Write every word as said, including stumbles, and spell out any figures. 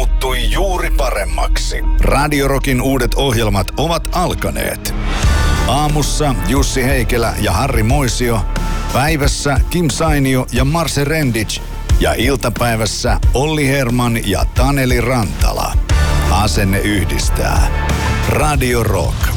muuttui juuri paremmaksi. Radio Rockin uudet ohjelmat ovat alkaneet. Aamussa Jussi Heikelä ja Harri Moisio. Päivässä Kim Sainio ja Marse Rendic. Ja iltapäivässä Olli Herman ja Taneli Rantala. Asenne yhdistää. Radio Rock.